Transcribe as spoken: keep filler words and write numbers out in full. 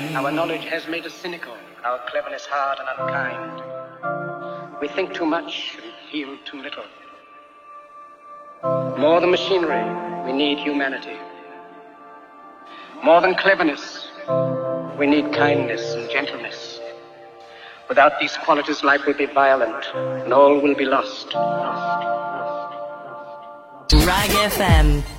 Our knowledge has made us cynical, our cleverness hard and unkind. We think too much and feel too little. More than machinery, we need humanity. More than cleverness, we need kindness and gentleness. Without these qualities, life will be violent and all will be lost. Lost, lost, lost. Rag F M.